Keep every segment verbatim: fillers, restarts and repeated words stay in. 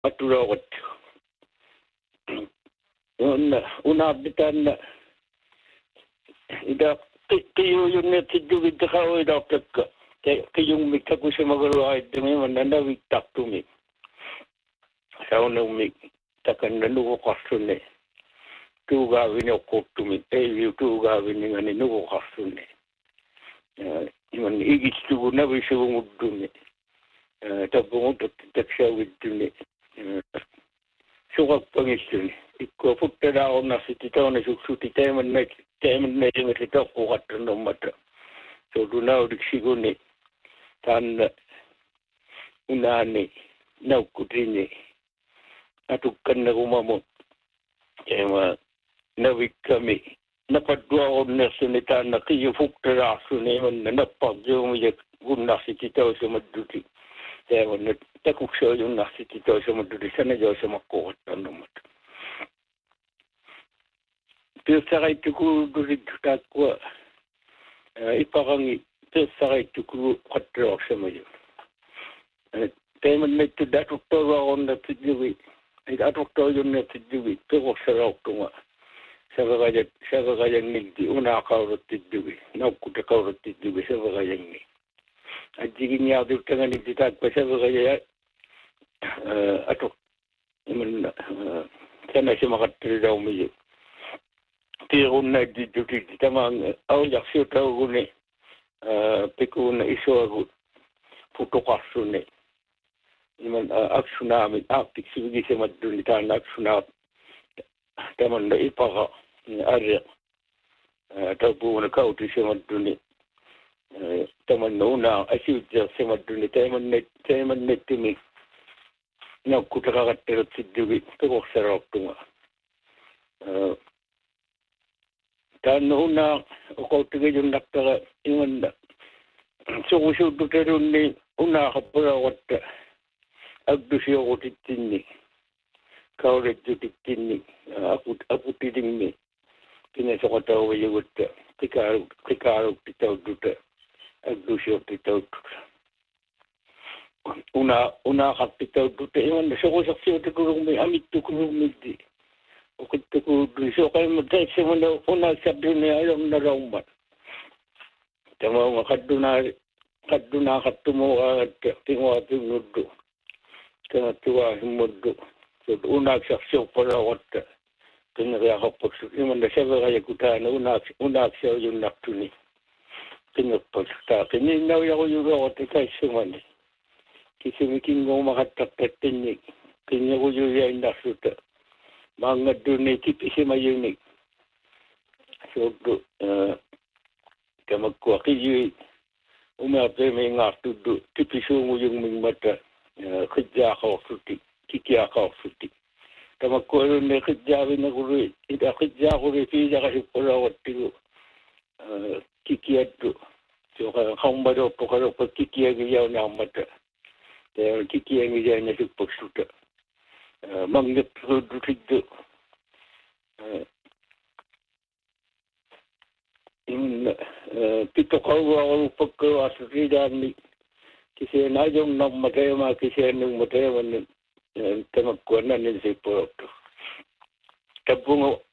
atulawat una una bitan ida kiyo yung netidugid ka o ida ka kayong mikaku sa magaluhay dumi manana wiktak tumi sa unang mi takan nanuko kasune tuga wini okotumi eyu tuga wini ngani nuko kasune iman igit tugu na bisu ngudumi tabungu taksha widumi sukak pangistuni ikko putta da onna sitita ona suksuti teman na teman na yung ito ko katano mata so duna udiksiguni tan unani naukutrini atukan na kumamo kaya nawik kami napadwa ko na sunita na kiyo putta da suni man na napagyo mo yung guna sitita o sa maduti kaya man takuksyo yung nasitita o sa maduti sana jaw sa makukot na mata Pilsaray tuku durid takwa ipakangi pilsaray tuku katro sa mayo. Teman nito datuk tawa on na tidwi. Ay datuk tawa yun na tidwi. Pero sa raw tunga. Sa kagayang sa kagayang nigdi una kaurot tidwi. Naukuta kaurot tidwi sa kagayang ni. At jigin niya dito nga nigdi takwa sa kagayang atok. Iman sana siya makatri daw mayo. Tirun na dito dito tamang au yaksyo tao guni piku na iso agut putokaso ne iman aksunami aktik sigi sa madunita na aksunap taman na ipaka area tabu na kauti sa maduni taman na una asyudya sa maduni taman na taman na timi na kutakakatirot si Diwi pero sarap tunga Dan una ako tingin yung nakta ingon na so kusyo tuterun ni una kaparawat agdusi ako titinni kaulit yung titinni ako ako titinni kinasa ko tao yung kikaro kikaro titaw duta agdusi ako titaw duta una una kapitaw duta ingon na so kusyo siyo tikurong may amit tukurong may di Ukit ko gusto kayo mag-text mo na una sabi niya alam na raw man. Tama mo kaduna kaduna katumo at tingwa tinudo. Kaya tuwa humudo. So una sa siyo para wat. Kaya ako po iman na siya kaya kuta na una una siya yung naktuni. Kaya po sa kanya na ako yung rawat kay suman. Kasi miking mo makatapatin ni kanya ko yung yan nasuta. Mga doon tipi si mayunig. So, kamagkuha kiyo, umapay may nga tudo, tipi sungo yung mga mata, kidya ka o suti, kikya ka o suti. Kamagkuha rin na kidyawin na kuri, ita kidya ko rin, pida kasi purawat tigo, kikya to. So, kang mado po karo pag kikya gayaw na ang mata. Kaya kikya gayaw na sipagsuta. Manggap produsido in pito kawa ako pagkawa sa ridami kasi na yung namatay mga kasi nung matay man tamagkuha na nila sa iporoto tabungo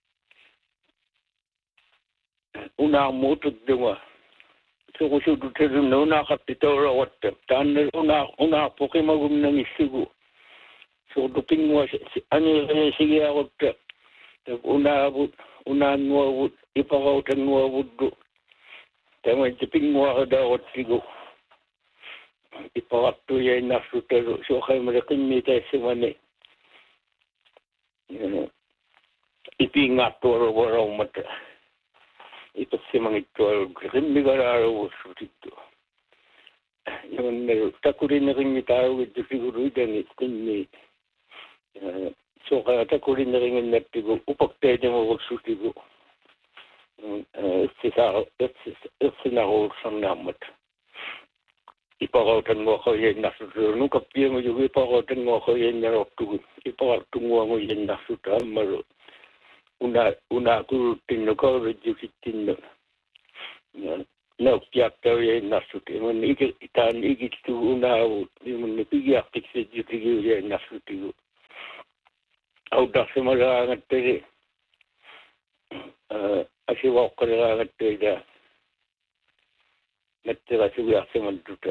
una mutod dunga so kusudo tayo na una kapito rawat tanan una una po kayo magum ng isugo So duping mo ano sige ako ta una una mo ipakautan mo wudo tama duping mo ako daw sigo ipakatu yan na sutero so kay malaking mita si mani ipingat toro waro mata ito si mga ito hindi gararo sutito yung takurin na rin mitaro ito siguro dan itin So kaya ko rin na rin ang natigo upak tayo mo magsutigo. Sinako sang namat. Ipakautan mo ako yan nasuturo. Nung kapiya mo yung ipakautan mo ako yan naroktugo. Ipakautan mo ako yan nasuta. Maro. Una, una ko tinoko, radyo kitin na. Naupyak tayo yan nasuta. Iman itan igit to una. Iman napigiyak tiksa dito yan nasutigo. auta semalaangatteri asiwauqqaleraangatteida nattera suviarsemaltuta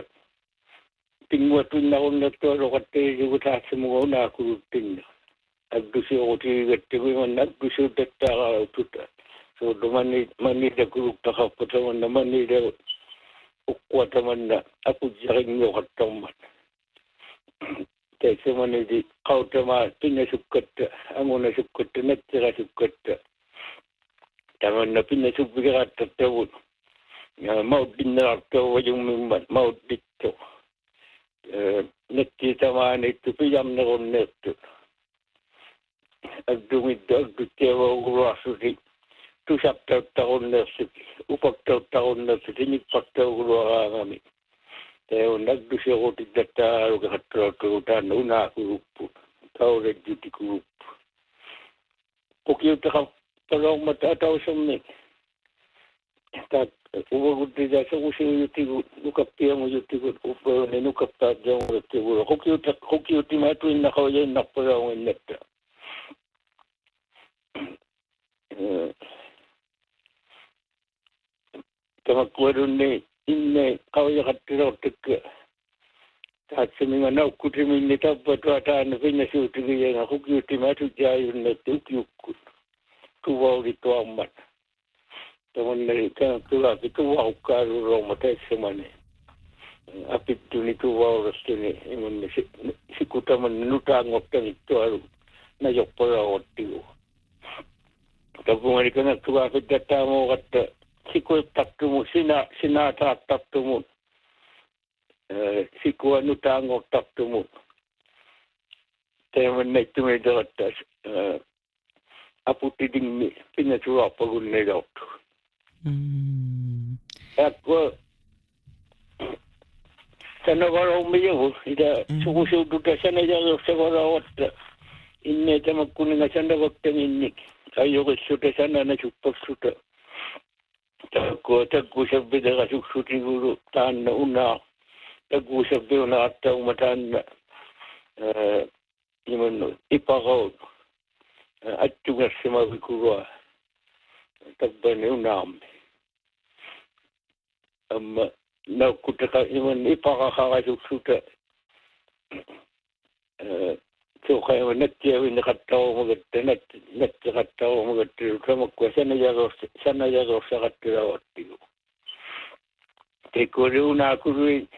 pinguatunnarunnertualoqatteisigu taatsemuguunaakuluttinna agdusiorutiigattigiman agdusiutattaaqaraututa so mani mani da kuluktaqqappatamanna mani da uqqwatamanna akujjaringoqattammat taisemani di qautama pinna sukkatta anguna sukkatta nattera sukkatta tamanna pinna subbigarattattavut mauddinnarartawajumimman maudditto natti tamaanittu pijamnerunnertu agdumiddu agdutteevauguluarsuti tusaptauttaqunnersuti upaktauttaqunnersuti nippaktauguluaraangami teon agdusiorutittattaalukeqattorottugutaan unaakuluppu taurejjutikulup kokiutaqa palormata atausammi ta uvaguttida sogusiuyutigu nukappiamuyutigu uppeone nukappaatjaamuruttigulu kokiuta kokiutimaatuinnaqaujainnarpalaungannetta tamakkuadunni inne qaujaqattirortikka taatseminga naukkutiminni tappatua taanna pinnasuutigiyenga kokiutimaatujjaayunnatti ukiukkut tuvaulituammat tamanne kana tulaaki tuvaukkaalurooma taissemane apittuni tuvaurastuni imanne sikutamanne nutaangottangittualu najoppalaawattigu tapungani kana tulaakittattaamoqatta sikuittattumu sina sinaa taattattumun sikua nutaangortattumun tamanneittumidarattas aputidingmi pinnatulaappagunneilortu akko sanavaraummiyagu ida sugusiututa sanajagersavaraawatta inne tamakkuninga sanavaktaminnik ayoqissuta sanana suppaksuta takko takkusabbidaga suksutigulu taanna unaa takkusabbiuna attauma taanna imanno ipaqaun attungassimavikulua tabbani unaammi amma naukkutaka iman ipaqaqaqasuksuta soqaima nattiavinne qattaumaгаtta nat natti qattaumagattilu tamakkua sanajagorsa sanajagorsagattilavattigu tekkori unaakului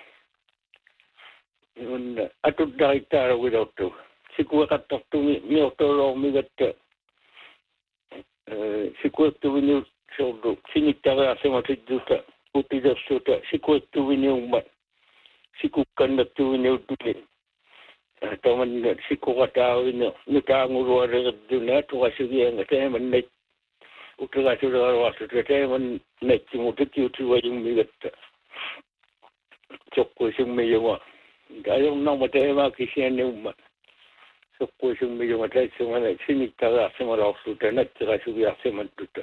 iman atuddaqittaaraguilortu sikua qattaqtumi miortoolormigatta sikuattuvini sordu sinittariarsimatidduta utidersuta sikuattuviniummat sikukkannattuviini uttuni tamanna sikuqataavina nutaanguluareqadduna tuqasugianga taamannat utaqasuleqaruarsuta taamannatsimutikiutiwajummigatta soqquisummiyuma ayornarma taamaakisianniummat soqquisummiyuma taissamana sinittariarsimalorsuta nattiqasugiarsimattuta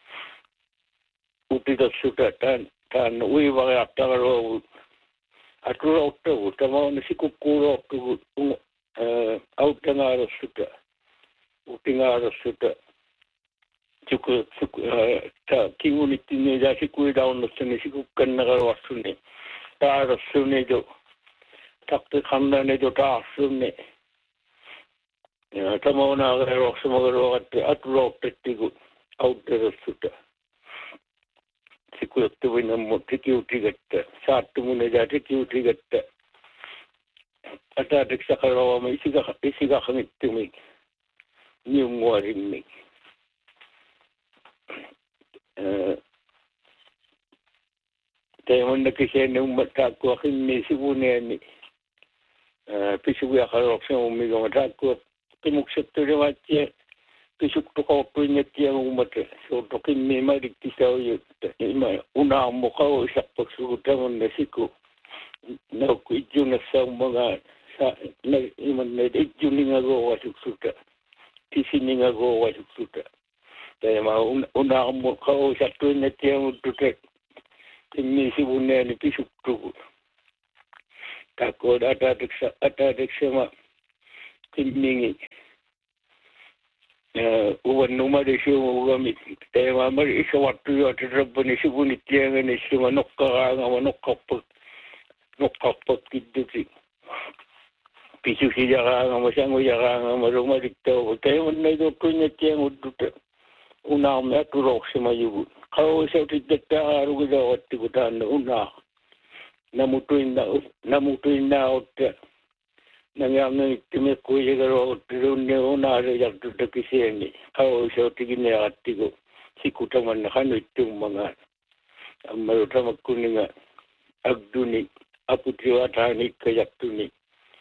utidersuta taan taan uivariartaqaluagut atulortagu tamauna sikukkuulortugu auttangaalersuta utingalersuta siku siku ta kingunittinniida sikuilaunersunni sikukkannaqaluarsunni taalersunni jo taqtiqannani jo taarsunni tamaunaageerorsumageluaqatti atulortattigu auttelersuta sikuattuvinammut tikiutigatta saattumuneda tikiutigatta ataateksaqaluama isiga isigaqangittumi niunguarinni taimanna kiseenne ummattaakkuwa qimmi sivuneani pisugiaqaluorsamumigama taakkua qimuksattulevaattia pisuktuqortuinnattiagummata soortoqimmi marikkisauyyutta ima unaammoqaru isaqqaksugu siku naukku ijjunassaummagaan sa imanneed ijjuningagoowasuksuta tisiningagoowasuksuta taima unaammoqaru isattuinnattiamuttuta qimmi sivuneani pisuktugu takkood ataateksa ataateksema qimmingi uwan numari siya ugamit. Kaya mamari isa watu yu at rabba ni sigunit yan ni siya manok ka nga manok kapag manok kapag kiduti. Pisu siya ka nga masango siya ka nga marumalik tao. Kaya man na ito kunyat yan uduta. Una kami at urok si mayugun. Kau sa tidak ta aru gida at tigutan na una. Namutuin na namutuin na at nangyamang itimik ko siya garo at rinne una rin at tutakisyan. Kau sa tigin na at tigo. Sikutaman na kano itong mga ang marutamag ko nga agdunik. Aputriwa tanik kayak tunik.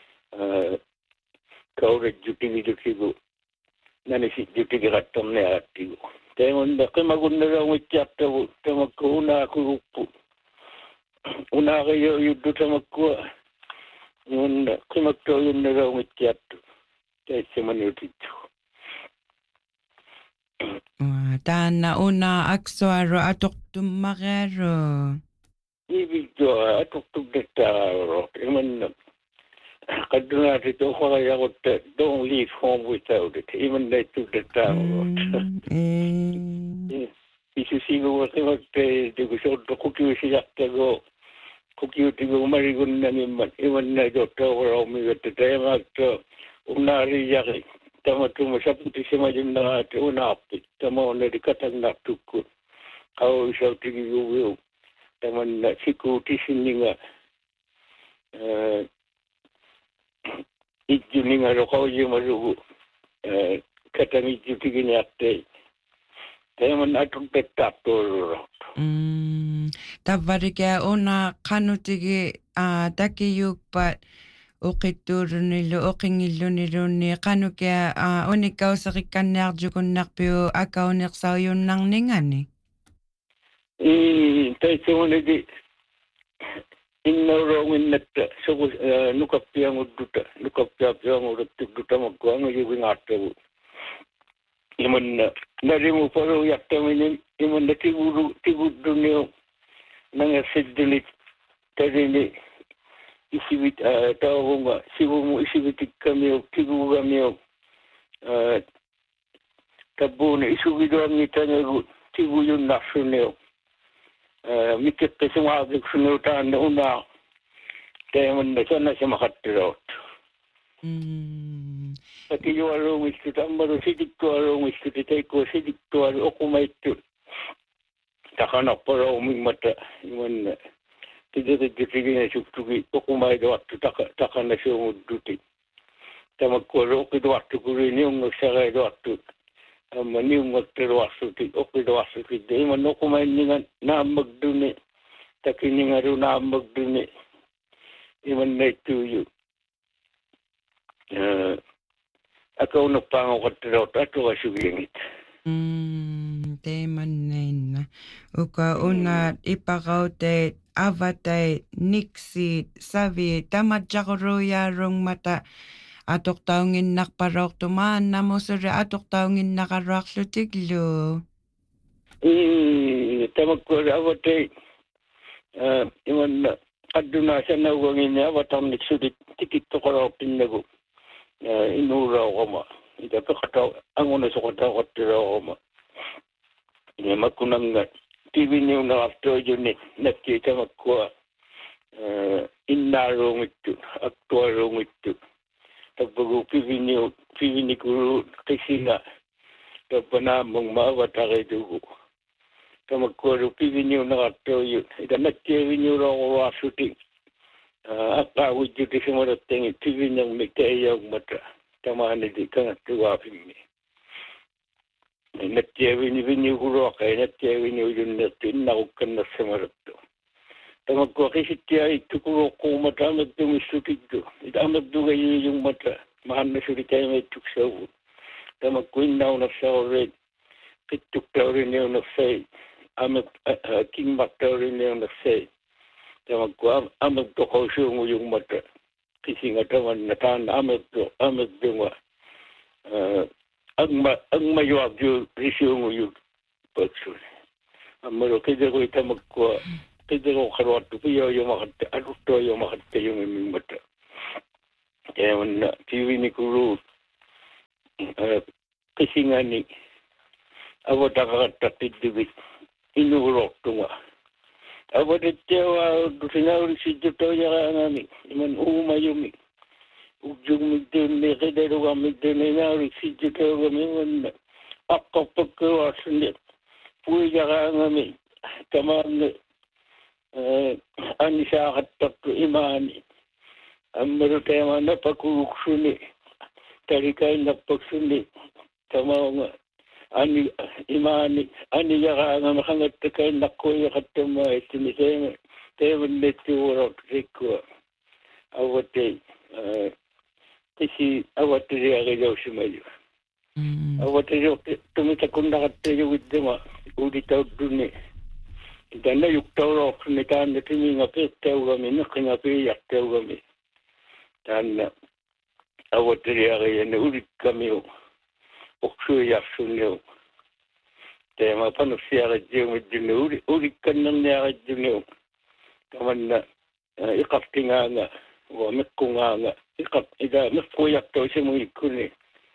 Kau rin jutig-jutig nanisip jutig katam na at tigo. Kaya nga kimagun na lang ityak tabo. Tamag ko una ako upo. Una kayo yudo tamag ko. Yun kimagtaw yun na lang ityak. Kaya siya manutito. Taan na una aksuaro atok tumagero. Ibig ko atok tugdetaro. Iman na. Kaduna dito ko kaya ko don't leave home without it. Iman na tugdetaro. Isusigo ko kimagtay. Di ko siya kukiyo siya tago. Kukiyo tigo marigun na iman. Iman na ito tawara umigat. Tayo magto unari yaki. Tama tumasaputi siya majin na ati unapit. Tama na di katang natukot. Kau siya tigiyo. Tama na sikuti sini nga. Ijju ni nga ro kau yung marugo. Katang ijju tigin yate. Kaya man atong petator. Mm, tavarika una kanutigi a takiyukpat uqiturunillu uqingillunilunni qanukia a unikkausaqikkanniarjukunnarpiu akauniqsauyunnarningani. Mm, tai semua di inna rawin natta so nukappiang udduta nukappiang udduta magkuang yung ngatabu. Iman narimu paro yakta minin iman na tiguru tiguddu niyo nang asidunit tadini isibit tao nga sibumu isibitik kami tigu kami tabu na isubido ang itanya tigu yung naso niyo mikit kasi mga sunutan na una kaya man na sana siya makatirot. Pati yung arong istuta, ang maro sidik to arong istuta, tayo ko sidik to arong ako may ito. Takanak para uming mata, yung na, tiga-tiga na suktugi, ako may dawat to, taka na siya umuduti. Tamag ko arong, ako dawat to, kuri niyong nagsakay dawat to, maniyong magtadawat to, ako dawat to, dahil man ako may ningan, naamag duni, takining arong naamag duni, iman na ito yun. Ako no pango katrot ato asugingit. Mm, te manen. Uka una ipakaute avatay niksi savi tamadjakro yarong mata atok taungin nakparok tuman namosore atok taungin nakaraklo tiglo. Eh, tamag ko avatay iman aduna sa nawangin niya avatang niksudit tikit to karapin nago. Inura ko ma. Ito pa kataw. Ang una sa kataw katira ko ma. Hindi makunang nga. T V niyo na after yun eh. Nakita magkuha. Inarong ito. Aktuarong ito. Tapos P V niyo. P V ni Guru. Kasi nga. Tapos na mong maawatakay dugo. Tapos magkuha. P V niyo na after yun. Ito nakita niyo na ako wasuting. Akawid yun kasi marating T V niyang may kayang mata. Tamaan na di ka nga tuwapin niya. Natiyawin niyo kuro kaya natiyawin niyo yun natin nakukan na sa marato. Tamag ko kasi tiya ito kuro kung mata magdumisukid do. Itamag do kayo yung mata. Mahal na sulit tayo may tuksaw. Tamag ko inaw na sa orin. Kituk daw rin yung nasay. Amag king mak daw rin yung nasay. Tamag ko, amag to kausyo mo yung mata. Kasi nga taman nataan, amag to, amag to nga. Ang, ma, ang mayuag yung risyo mo yung pagsun. Ang maro, kaya ko itamag ko, kaya ko karuat to, kaya yung makata, ano to yung makata yung iming mata. Kaya man na, tiwi ni Kuru, kisingani avotakatta tiddivi inuroktunga avotettewa dusinauri sijjotoyaraangami iman uumayumi ujjugmiddeunne qidalugamiddenenauri sijjotogami iman aqqappakkeruarsunne puijaraangami tamaanne anisaqattartu imaani ammaru teemana pakuuksuni tarikainnappaksunni tamaunga ani imaani ani yaraanga mahangattakainnaqqoyaqattama ettini teema teemannettiuurot rikkua awate kisi awattiriaqilausimayu awatiriu tumitakunnaqattayugiddama uuditauddunni itanna yuktauroqsunni taanna timinga peettaugami neqqinga piiyartaugami taanna awattiriaqiyana ulikkamiu oksuyaarsunniu teema panussiaqajjiumiddunni uli ulikkannarniaqajjuniu tamanna iqartingaanga wa meqqungaanga iqaq ida meqquyartausimuikkuni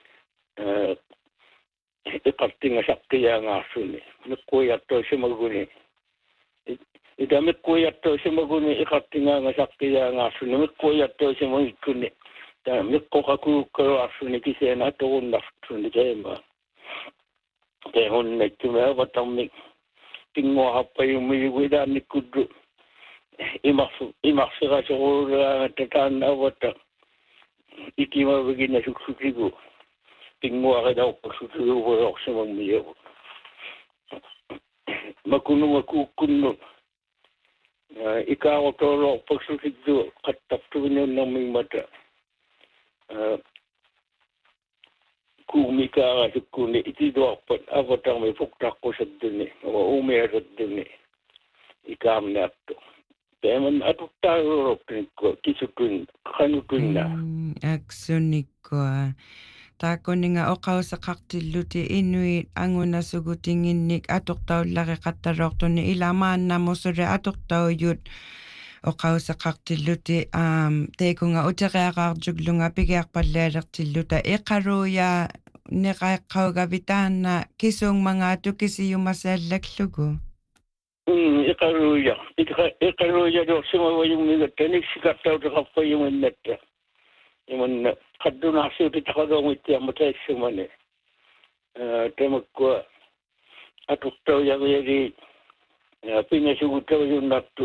iqartinga saqqiyaangaarsunni meqquyartausimaguni ida meqquyartausimaguni iqartingaanga saqqiyaangaarsunni meqquyartausimuikkuni ta meqqoqakuukkaruarsunni kiseena atorunnarsunni teema te hunnekkume avatammi tinguaqappayummiugu idaannikkuddu imarsu imarsirasuruulaangata taanna avata ikimavigina suksukigu tinguaqidauqqassutuuvuyorsimammiyagu makununga kuukkunnu ikaaqotooloorpaksutikdu qattartuvinunnermingmata kuumikaara sukkunni itiduarpat avatarmi fuktaqqusattunni wa umiasattunni ikaamnaattu teeman atuttaaruuroqtinikku kisukun qanutunna aksunikkoa taakuninga oqausaqartilluti inuit angunasugutinginnik atuqtaullari qattaroortunni ilamaannamusuri atuqtaujut oqausaqartilluti aam teekunga uteriaqaartuglunga pigiarpallalertilluta iqaruuya neqaiqqaugavitaanna kisuungmangaatu kisiyumasaallaklugu iqaruuya iqaruuya dorsimavayummigatta niksikartautaqappayuminnatta imanna qaddunaarsuuti taqaluungittiammataissumane tamakkua atuqtaujaviyagi pingasugutavayunnartu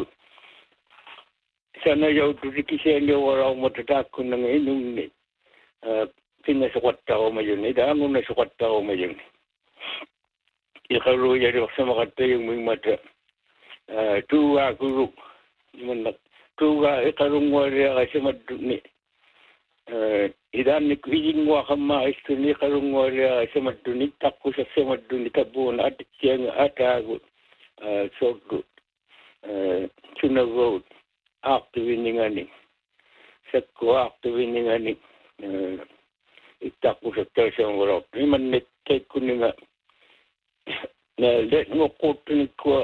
sana yaututi kiseeniuaraumata taakkunnanga inunni pinnasuqattaqaumayunni idaangunnasuqattaqaumayunni iqaruuyari orsamaqattayummingmata tuugaakuru imanna tuugaa iqarunguariaqasimaddunni idaannikku ijinguaqammaa istunni iqarunguariaqasimaddunni taqqusassamadunni tabbuuna atittianga ataagu sordu sunavout aaqtivinningani sakku aaqtivinningani ittaqqusattarsanguroqtu imannet taikkunninga le ngoqquttunikkuwa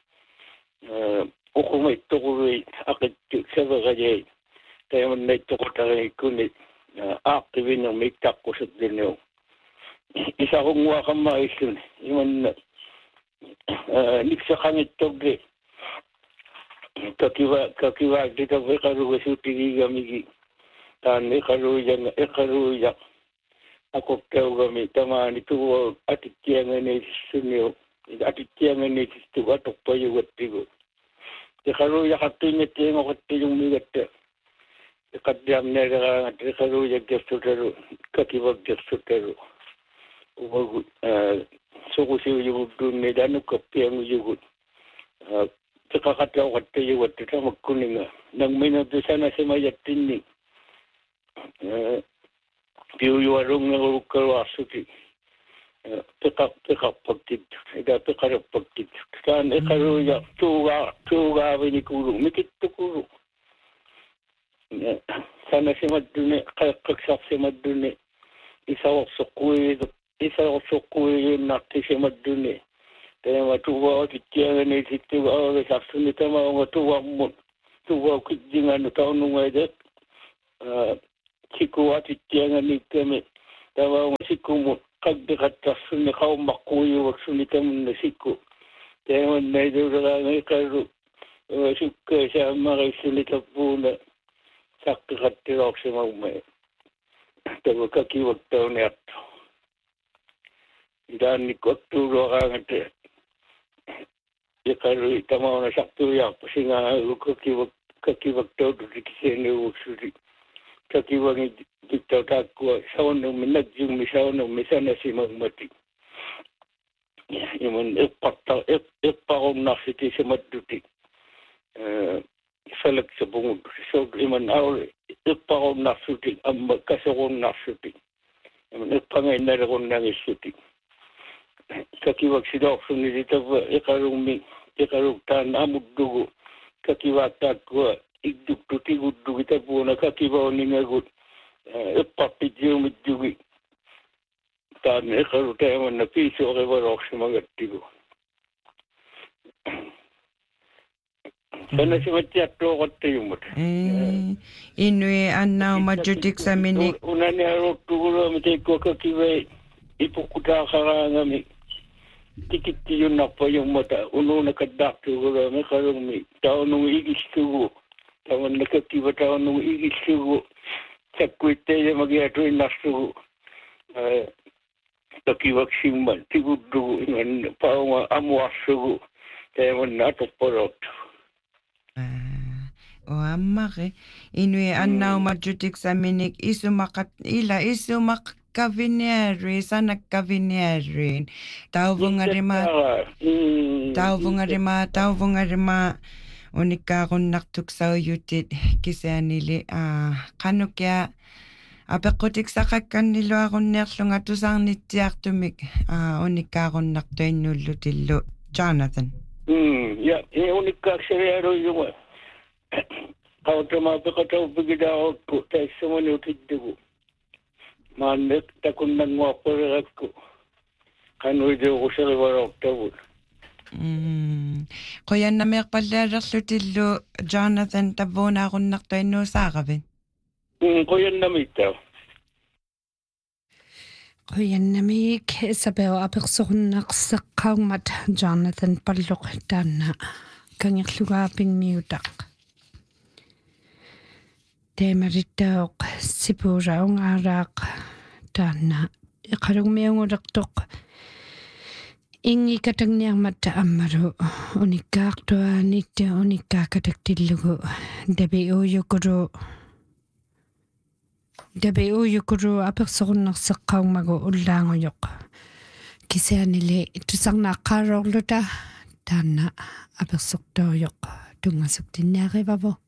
uqumaittoquvii aqittu saveqajai taimannaittoqutariikkuni aaqtivinnermi ittaqqusattinniu isaqunguaqammaa issuni imanna niksaqangittoqgi kakiva kakiva dita iqaruga suutigiigamigi taanna iqaruujanga iqaruuja akoptaugami tamaani tuwa atittianganeetissunniu atittianganeetistugu atoqpayugattigu iqaruuja qattuinnattiingoqattiyummigatta iqaddiamneeraqaangata iqaruuja gersutaru kakiva gersutaru umagu suqusiuyugudduunni danukappianguyugut tiqaqattauqattayugatta tamakkuninga nangminatu sanasimayattinni piuyuarungaurukkaruarsuti piqaq piqarpakkittu ida piqarappakkittu taan iqaruuja tuugaa tuugaavinikulu mikittukulu sanasimadduni qaqqaqsarsimadduni isawaqsoqquiidu isawaqsoqquiinnartisimadduni teema tuugaa kittianganiisittuga awagasarsunni tamaunga tuuammun tuugaa kijjinganu taunungaide chikuatittianganiikkami tawa sikku mo kagdikatasuni kaumakuyu waksunitam na sikku taman na ito ngai karu sukka sa mga isunitapuna sakkakatirok sa mga tawa kakiwag taon na ito idan ni koturo kangate ikaru itamaw na saktuyak pasinga kakiwag kakiwag taon dikisene waksuri kakiwag diktaw takwa saon ng minagyong misaw ng misana si magmati iman ipakta ipakong nasiti sa maduti salag sa bungod so iman awal ipakong nasuti ang magkasakong nasuti iman ipangay na rin ng isuti kakiwag sidok sunilita ba ikarong mi ikarong tan amuddugo kakiwag takwa igdugduti guddugi tapo na kakibaw ni ngagut ipapidyo middugi tan ikarong tayo na piso kabarok sa mga tigo sana si Matiato ko tayo mo Eh, inui anna majutik sa minik. Una niya ro tuguro mi te ko kakiway ipukuta karangami tikit yun na po yung mata uno nakadak tuguro mi karong mi tao nung igis tugo tao nakakiwa tao nung igis tugo sakwite ya magiato inastugo kakiwag simman tigudugo ingan paunga amuasugo kaya man nato porot O amake inui anna majutik sa minik isumakat ila isumak kavineri sana kavineri tao bungarima tao bungarima tao bungarima unika kun naktuk sa yutit kisanili ah kanukya apekotik sa kakanilo akon nerlunga tusang nitiartumik ah unika kun naktuinullutillu Jonathan. Hmm, ya, ini unik kakseriaro yung kau tama pekatau begida aku tak semua ni utidu manek takun nang wapo aku kan ujo usal warok tabu Mm. Kuya na may palaraslutillo Jonathan tabona akong naktaino sa akabin. Hmm, kau yang namita Kuya nami sabaw apeksunak sa kaumat Jonathan palok dana kanyaklugaping miudak. Temeritaok sipuraong arak dana ikarong miyong uraktok ingi katang niyang mata amaru unikak doa nita unikakatak tilugo dabi uyukuro dabi uyukuro apeksunak sa kaung mago ulangoyok kisya nili itusang nakarok luta dana apeksuk doyok tungasuk din niya kay babo.